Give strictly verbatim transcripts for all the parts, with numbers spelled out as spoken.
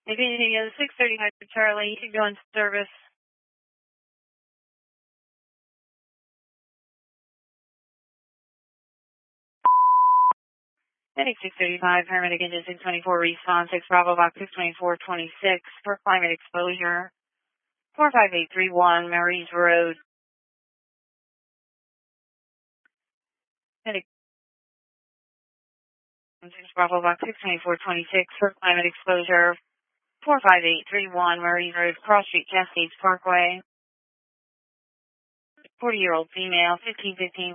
If anything is six thirty-five Charlie, you can go in service. Heading six thirty-five, paramedic engine six twenty-four, respawn six Bravo box six twenty-four twenty-six for climate exposure. four five eight three one, Mary's Road. Heading six Bravo box six twenty-four twenty-six for climate exposure. four five eight three one, Mary's Road, Cross Street, Cascades Parkway. forty-year-old female, fifteen fifteen.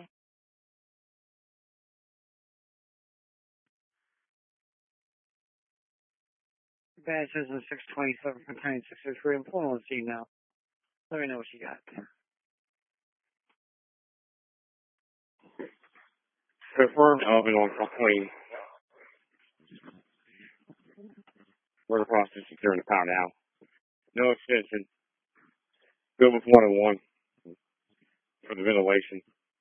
Badge is a six twenty-seven for ten six six three. I'm pulling on C now. Let me know what you got. Confirmed, Alvin on twenty. We're in the process of securing the power now. No extension. Good with one and one for the ventilation.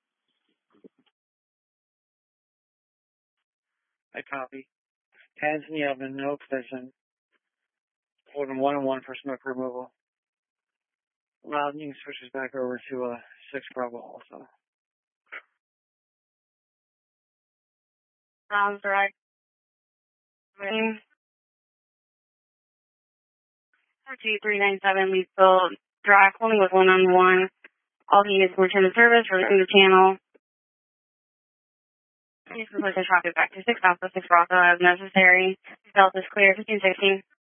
I copy. Hands in the oven, no extension. Holding one and one for smoke removal. Well, you can switch this back over to uh, six Bravo also. Sounds right. two three nine seven, we still dry holding with one on one. All units return to service, releasing the channel. Please complete the traffic back to six Alpha, six Bravo as necessary. Belt is clear, fifteen sixteen.